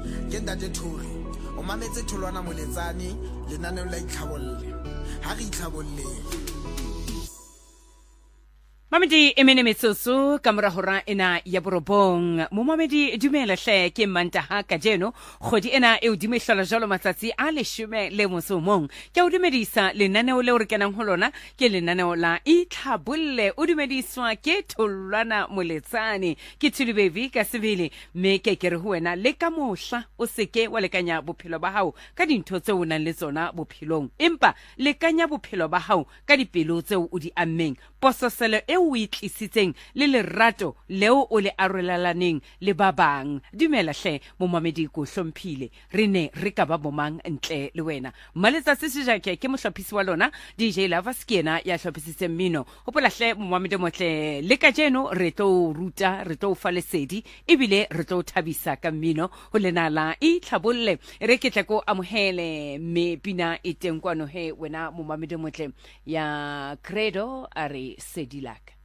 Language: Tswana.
ke ntate Thuri o mametse Tholwana Moletsane lenaneo la itlhabolle ha re itlhabolle Mamedi emene metsotso ka mora hora ena ya borobong mo mamedi dumela hle ke Mantaha ka jeno kgodi ena e o dimehlola jalo matsatsi a 11 ke o dumedisa lenaneo le o re kenang ho lona ke lenaneo la itlhabolle o dumediswa ke Tholwana Moletsane ke Thulibevi ka sebele me ke re ho wena le ka mohla o seke wa lekanya bophelo ba hao ka dintho tse o nang le tsona bophelong empa lekanya bophelo ba hao ka dipelo tse o di ammeng pososelo o itlisitseng le lerato leo o le arolelaneng le ba bang dumela hle mo mamedi go hlomphile re ne re ka ba bomang ntle le wena maletsa sesijake ke mohlophisi wa lona DJ Lavaskiena ya hlophisitse mmino hopola hle mo mamedi motle le ka jeno re tlo ruta re tlo fa lesedi ebile re tlo thabisa ka mmino ho lena la itlhabolle re ke tle ko amohele me pina itengkwano he wena mo mamedi motle ya Credo are Sedilak